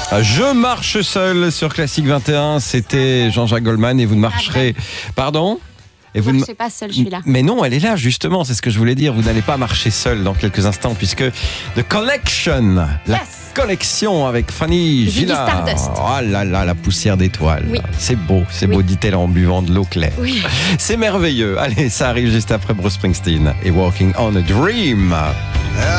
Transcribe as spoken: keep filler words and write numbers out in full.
Je marche seul sur Classique vingt et un, c'était Jean-Jacques Goldman et vous ne marcherez... Pardon ? Et vous ne marchez pas seul, je suis là. Mais non, elle est là justement, c'est ce que je voulais dire. Vous n'allez pas marcher seul dans quelques instants puisque The Collection, la Yes. collection avec Fanny Ziggy Gillard. Stardust. Oh là là, la poussière d'étoiles. Oui. C'est beau, c'est Oui. beau, dit-elle en buvant de l'eau claire. Oui. C'est merveilleux. Allez, ça arrive juste après Bruce Springsteen et Walking on a Dream.